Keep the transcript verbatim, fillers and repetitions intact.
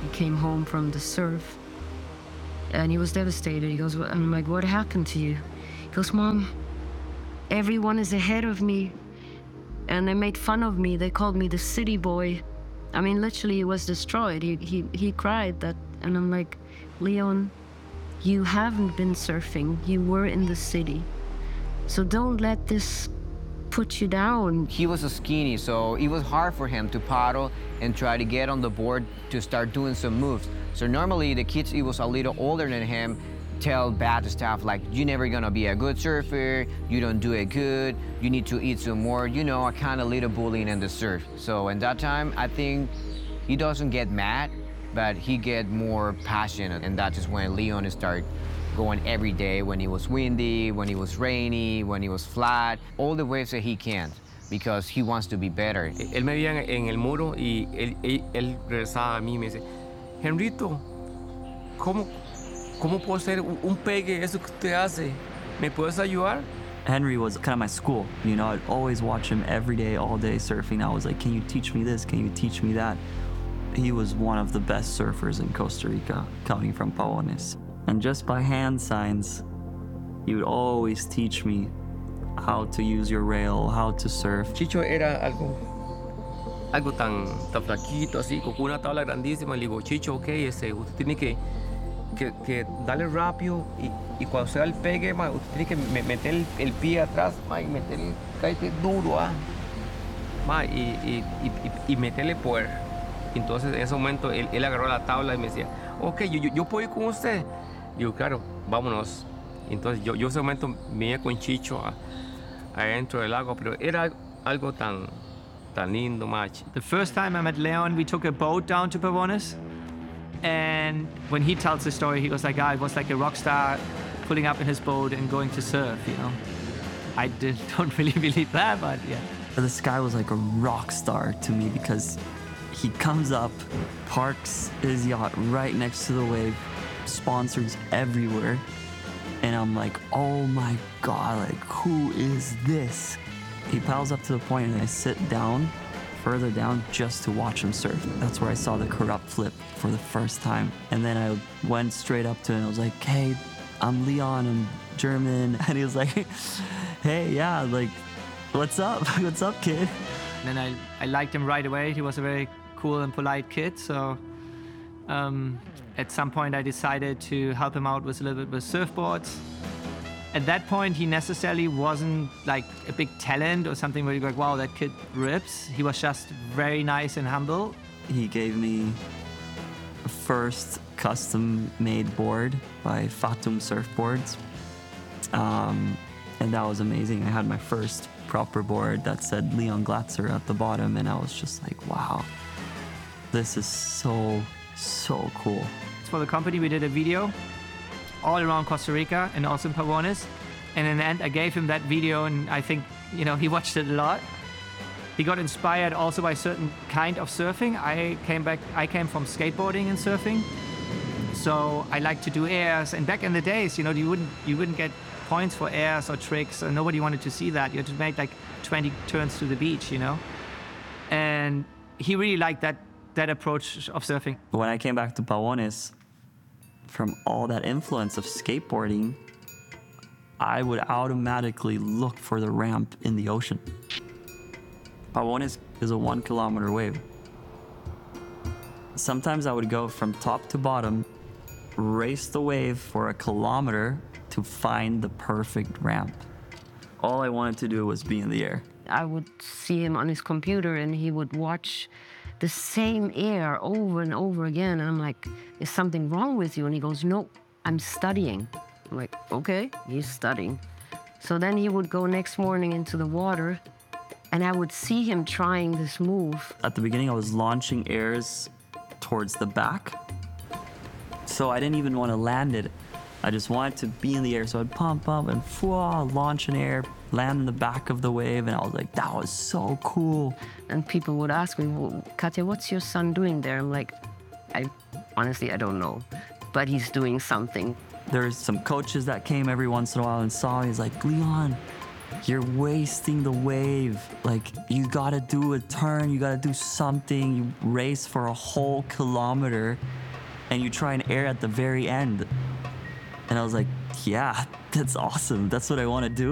He came home from the surf, and he was devastated. He goes, I'm like, what happened to you? He goes, Mom, everyone is ahead of me, and they made fun of me. They called me the city boy. I mean, literally, he was destroyed. He, he, he cried that, and I'm like, Leon, you haven't been surfing. You were in the city. So don't let this put you down. He was skinny, so it was hard for him to paddle and try to get on the board to start doing some moves. So normally the kids, it was a little older than him, tell bad stuff like, you're never gonna be a good surfer, you don't do it good, you need to eat some more, you know, a kind of little bullying in the surf. So in that time, I think he doesn't get mad, but he get more passionate, and that's just when Leon started going every day, when it was windy, when it was rainy, when it was flat, all the waves that he can, because he wants to be better. Él me veía en el muro y él, él, él regresaba a mí y me dice, Henrito, ¿cómo, cómo puedo hacer un pegue, eso que usted hace? ¿Me puedes ayudar? Henry was kind of my school, you know, I'd always watch him every day, all day surfing. I was like, can you teach me this? Can you teach me that? He was one of the best surfers in Costa Rica, coming from Pavones. And just by hand signs, he would always teach me how to use your rail, how to surf. Chicho era algo, algo tan, tan flaquito, así, con una tabla grandísima. Le digo, Chicho, ok, ese, usted tiene que, que, que darle rápido y, y cuando sea el pegue, ma, usted tiene que me, meter el, el pie atrás, ma, y meter el caite duro, ah, ma, y, y, y, y meterle poder. Entonces, en ese momento, él, él agarró la tabla y me decía, ok, yo, yo, yo puedo ir con usted. Digo, claro, vámonos. Entonces, yo, yo en ese momento me iba con Chicho a, adentro del lago, pero era algo tan, tan lindo, macho. The first time I met Leon, we took a boat down to Pavones. And when he tells the story, he goes like, ah, it was like a rock star pulling up in his boat and going to surf, you know. I did, don't really believe that, but yeah. This guy was like a rock star to me because he comes up, parks his yacht right next to the wave, sponsors everywhere, and I'm like, oh my God, like, who is this? He paddles up to the point and I sit down, further down, just to watch him surf. That's where I saw the corrupt flip for the first time. And then I went straight up to him and I was like, hey, I'm Leon, I'm German. And he was like, hey, yeah, like, what's up? What's up, kid? And then I, I liked him right away. He was a very cool and polite kid, so um, at some point I decided to help him out with a little bit with surfboards. At that point, he necessarily wasn't like a big talent or something where you're like, wow, that kid rips. He was just very nice and humble. He gave me a first custom-made board by Fatum Surfboards. Um, and that was amazing. I had my first proper board that said Leon Glatzer at the bottom, and I was just like, wow, this is so, so cool. For the company, we did a video all around Costa Rica and also in Pavones. And in the end, I gave him that video, and I think, you know, he watched it a lot. He got inspired also by certain kind of surfing. I came back, I came from skateboarding and surfing. So I like to do airs. And back in the days, you know, you wouldn't, you wouldn't get points for airs or tricks, and nobody wanted to see that. You had to make like twenty turns to the beach, you know? And he really liked that, that approach of surfing. When I came back to Pavones, from all that influence of skateboarding, I would automatically look for the ramp in the ocean. Pavones is a one kilometer wave. Sometimes I would go from top to bottom, race the wave for a kilometer to find the perfect ramp. All I wanted to do was be in the air. I would see him on his computer and he would watch the same air over and over again. And I'm like, is something wrong with you? And he goes, no, I'm studying. I'm like, okay, he's studying. So then he would go next morning into the water and I would see him trying this move. At the beginning, I was launching airs towards the back. So I didn't even want to land it. I just wanted to be in the air. So I'd pump up and fwah, launch an air, land in the back of the wave. And I was like, that was so cool. And people would ask me, well, Katja, what's your son doing there? I'm like, I honestly, I don't know, but he's doing something. There's some coaches that came every once in a while and saw me. He's like, Leon, you're wasting the wave. Like, you gotta do a turn, you gotta do something. You race for a whole kilometer and you try and air at the very end. And I was like, yeah, that's awesome. That's what I want to do.